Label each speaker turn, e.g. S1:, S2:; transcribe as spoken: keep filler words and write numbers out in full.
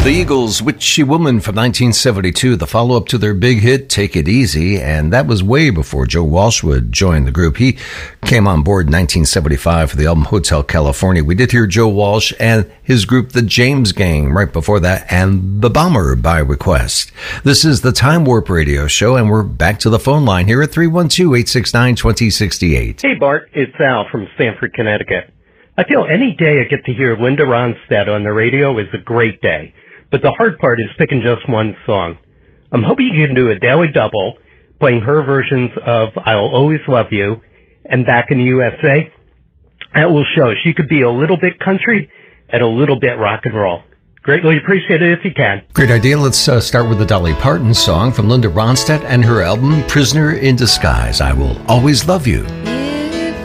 S1: The Eagles, Witchy Woman from nineteen seventy-two, the follow-up to their big hit, Take It Easy, and that was way before Joe Walsh would join the group. He came on board in nineteen seventy-five for the album Hotel California. We did hear Joe Walsh and his group, the James Gang, right before that, and The Bomber by request. This is the Time Warp Radio Show, and we're back to the phone line here at three one two, eight six nine, two zero six eight.
S2: Hey, Bart, it's Al from Stamford, Connecticut. I feel any day I get to hear Linda Ronstadt on the radio is a great day. But the hard part is picking just one song. I'm hoping you can do a daily double, playing her versions of I'll Always Love You and Back in the U S A. That will show she could be a little bit country and a little bit rock and roll. Greatly appreciate it if you can.
S1: Great idea. Let's uh, start with the Dolly Parton song from Linda Ronstadt and her album Prisoner in Disguise. I Will Always Love You.